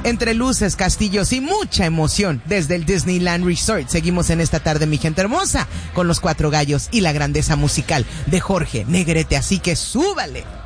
Entre luces, castillos y mucha emoción desde el Disneyland Resort. Seguimos en esta tarde, mi gente hermosa, con los Cuatro Gallos y la grandeza musical de Jorge Negrete. Así que súbale.